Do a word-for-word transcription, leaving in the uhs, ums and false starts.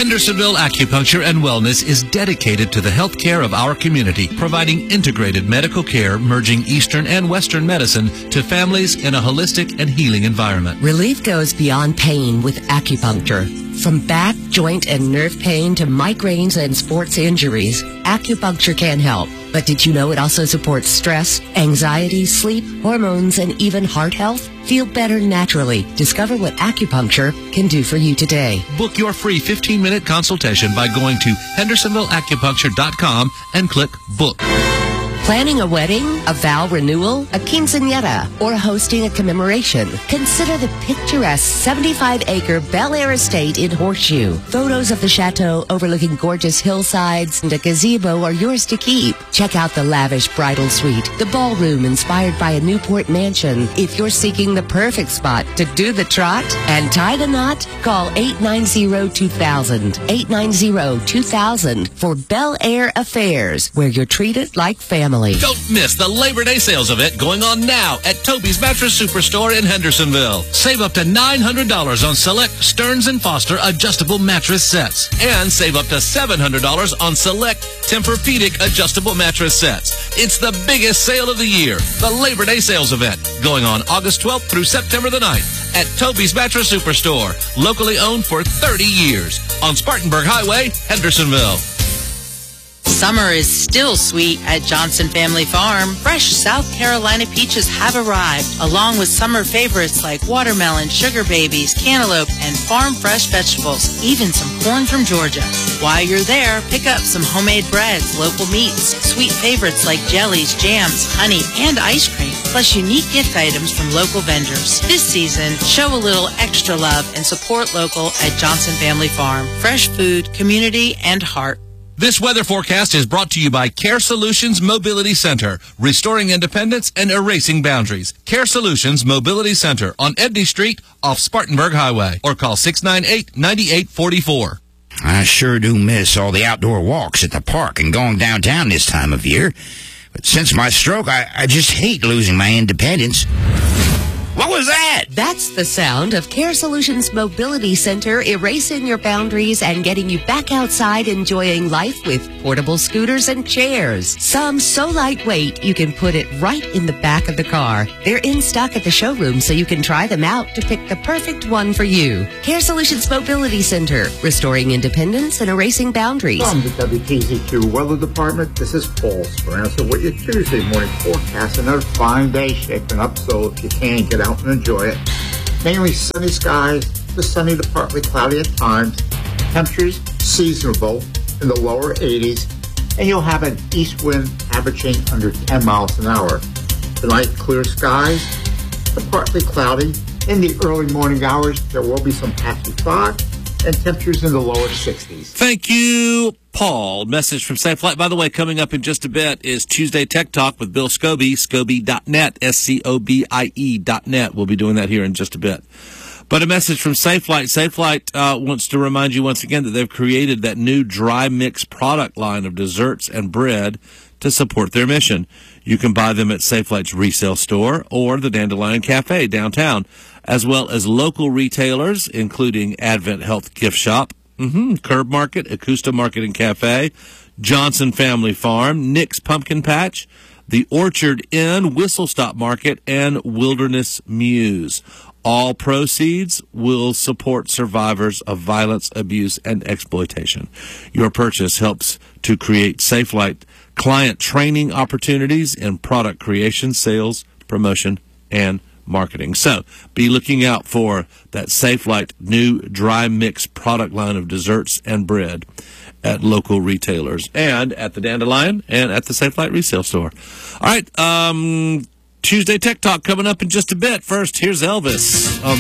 Hendersonville Acupuncture and Wellness is dedicated to the health care of our community, providing integrated medical care, merging Eastern and Western medicine to families in a holistic and healing environment. Relief goes beyond pain with acupuncture. From back, joint, and nerve pain to migraines and sports injuries, acupuncture can help. But did you know it also supports stress, anxiety, sleep, hormones, and even heart health? Feel better naturally. Discover what acupuncture can do for you today. Book your free fifteen-minute consultation by going to hendersonville acupuncture dot com and click Book. Planning a wedding, a vow renewal, a quinceañera, or hosting a commemoration? Consider the picturesque seventy-five acre Bel Air Estate in Horseshoe. Photos of the chateau overlooking gorgeous hillsides and a gazebo are yours to keep. Check out the lavish bridal suite, the ballroom inspired by a Newport mansion. If you're seeking the perfect spot to do the trot and tie the knot, call eight nine zero, two thousand, eight nine zero, two thousand for Bel Air Affairs, where you're treated like family. Don't miss the Labor Day sales event going on now at Toby's Mattress Superstore in Hendersonville. Save up to nine hundred dollars on select Stearns and Foster adjustable mattress sets. And save up to seven hundred dollars on select Tempur-Pedic adjustable mattress sets. It's the biggest sale of the year, the Labor Day sales event, going on August twelfth through September the ninth at Toby's Mattress Superstore, locally owned for thirty years on Spartanburg Highway, Hendersonville. Summer is still sweet at Johnson Family Farm. Fresh South Carolina peaches have arrived, along with summer favorites like watermelon, sugar babies, cantaloupe, and farm fresh vegetables, even some corn from Georgia. While you're there, pick up some homemade breads, local meats, sweet favorites like jellies, jams, honey, and ice cream, plus unique gift items from local vendors. This season, show a little extra love and support local at Johnson Family Farm. Fresh food, community, and heart. This weather forecast is brought to you by Care Solutions Mobility Center, restoring independence and erasing boundaries. Care Solutions Mobility Center on Edney Street off Spartanburg Highway, or call six nine eight, nine eight four four. I sure do miss all the outdoor walks at the park and going downtown this time of year. But since my stroke, I, I just hate losing my independence. What was that? That's the sound of Care Solutions Mobility Center erasing your boundaries and getting you back outside enjoying life with portable scooters and chairs. Some so lightweight you can put it right in the back of the car. They're in stock at the showroom so you can try them out to pick the perfect one for you. Care Solutions Mobility Center, restoring independence and erasing boundaries. From the W K Z Q Weather Department, this is Paul Speranza with your Tuesday morning forecast. Another fine day shaping up, so if you can, get out and enjoy it. Mainly sunny skies, the sunny to partly cloudy at times. Temperatures seasonable in the lower eighties, and you'll have an east wind averaging under ten miles an hour. Tonight, clear skies, but partly cloudy. In the early morning hours, there will be some patchy fog, and temperatures in the lower sixties. Thank you, Paul. Message from Safelight. By the way, coming up in just a bit is Tuesday Tech Talk with Bill Scobie, Scobie dot net, S C O B I E dot net. We'll be doing that here in just a bit. But a message from Safelight. Safelight uh, wants to remind you once again that they've created that new dry mix product line of desserts and bread to support their mission. You can buy them at Safelight's resale store or the Dandelion Cafe downtown, as well as local retailers, including Advent Health Gift Shop, mm-hmm, Curb Market, Acusta Market and Cafe, Johnson Family Farm, Nick's Pumpkin Patch, the Orchard Inn, Whistle Stop Market, and Wilderness Muse. All proceeds will support survivors of violence, abuse, and exploitation. Your purchase helps to create Safelight client training opportunities in product creation, sales, promotion, and marketing. So be looking out for that Safelight new dry mix product line of desserts and bread at local retailers and at the Dandelion and at the Safelight resale store. All right, um, Tuesday Tech Talk coming up in just a bit. First, here's Elvis on